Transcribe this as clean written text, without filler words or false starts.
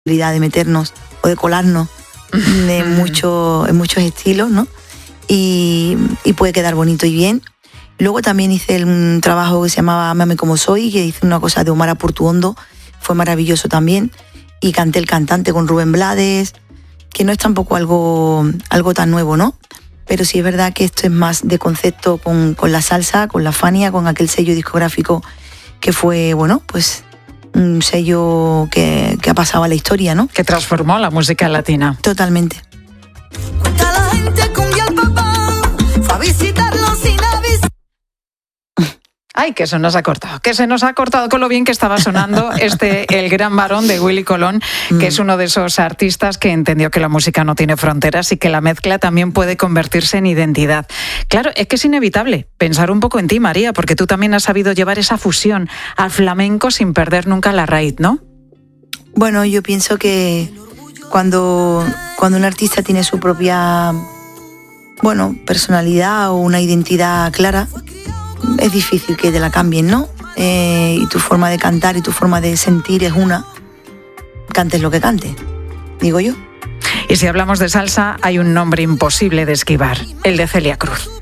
de meternos o de colarnos en muchos estilos, ¿no? Y puede quedar bonito y bien. Luego también hice un trabajo que se llamaba Ámame como soy, que hice una cosa de Omar Apurtuondo, fue maravilloso también. Y canté El cantante con Rubén Blades, que no es tampoco algo tan nuevo, ¿no? Pero sí es verdad que esto es más de concepto con la salsa, con la Fania, con aquel sello discográfico que fue, bueno, pues un sello que ha pasado a la historia, ¿no? Que transformó la música latina. Totalmente. Cuenta la gente que un día el papá fue a visitarlo sin avisar. Ay, que se nos ha cortado con lo bien que estaba sonando El Gran Varón de Willy Colón, que es uno de esos artistas que entendió que la música no tiene fronteras y que la mezcla también puede convertirse en identidad. Claro, es que es inevitable pensar un poco en ti, María, porque tú también has sabido llevar esa fusión al flamenco sin perder nunca la raíz, ¿no? Bueno, yo pienso que cuando un artista tiene su propia, personalidad o una identidad clara, es difícil que te la cambien, ¿no? Y tu forma de cantar y tu forma de sentir es una. Cantes lo que cantes, digo yo. Y si hablamos de salsa, hay un nombre imposible de esquivar, el de Celia Cruz.